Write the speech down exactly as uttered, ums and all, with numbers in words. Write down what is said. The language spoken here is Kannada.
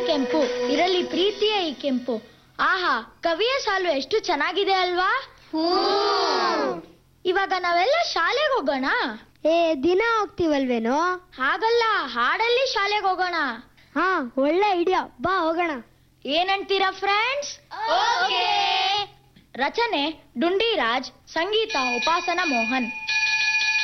ಕೆಂಪು ಇರಲಿ ಪ್ರೀತಿಯೇ ಈ ಕೆಂಪು. ಆಹಾ, ಕವಿಯ ಸಾಲು ಎಷ್ಟು ಚೆನ್ನಾಗಿದೆ ಅಲ್ವಾ? ಇವಾಗ ನಾವೆಲ್ಲ ಶಾಲೆಗೆ ಹೋಗೋಣ. ಏ, ದಿನ ಹೋಗ್ತೀವಲ್ವೇನೋ? ಹಾಗಲ್ಲ, ಹಾಡಲ್ಲಿ ಶಾಲೆಗೆ ಹೋಗೋಣ. ಹಾ, ಒಳ್ಳೆ ಐಡಿಯಾ, ಬಾ ಹೋಗೋಣ. ಏನಂತೀರಾ ಫ್ರೆಂಡ್ಸ್? ರಚನೆ ಡುಂಡಿರಾಜ್, ಸಂಗೀತ ಉಪಾಸನಾ ಮೋಹನ್.